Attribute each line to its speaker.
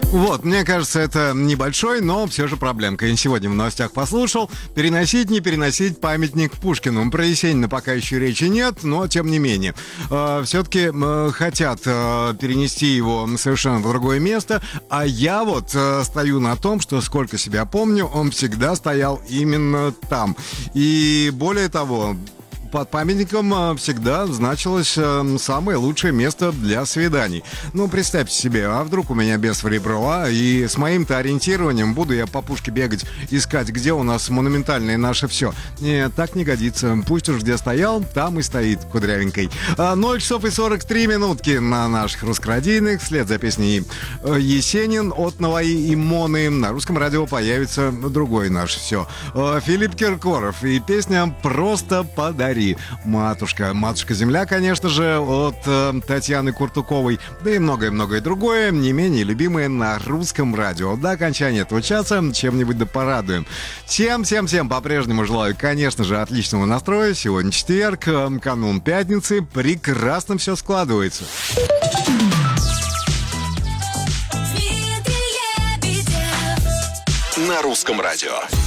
Speaker 1: Вот, мне кажется, это небольшой, но все же проблемка. Я сегодня в новостях послушал. Переносить, не переносить памятник Пушкину. Про Есенина пока еще речи нет, но тем не менее. Все-таки хотят перенести его совершенно в другое место. А я вот стою на том, что, сколько себя помню, он всегда стоял именно там. И более того, под памятником всегда значилось самое лучшее место для свиданий. Ну, представьте себе, а вдруг у меня без в ребро, и с моим-то ориентированием буду я по Пушке бегать, искать, где у нас монументальное наше все. Нет, так не годится. Пусть уж где стоял, там и стоит кудрявенькой. 0 часов и 43 минутки на наших русскородийных. Вслед за песней «Есенин» от Наваи и Моны на русском радио появится другой наш все. Филипп Киркоров и песня «Просто подари». Матушка земля, конечно же, от Татьяны Куртуковой, да и многое-многое другое, не менее любимое на русском радио. До окончания этого часа чем-нибудь да порадуем. Всем по-прежнему желаю, конечно же, отличного настроя. Сегодня четверг, канун пятницы, прекрасно все складывается.
Speaker 2: На русском радио.